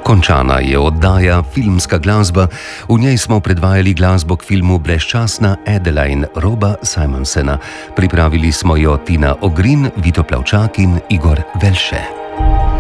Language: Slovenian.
Končana je oddaja Filmska glasba. V njej smo predvajali glasbo k filmu Brezčasna Adeline Roba Simonsona. Pripravili smo jo Tina Ogrin, Vito Plavčak in Igor Velše.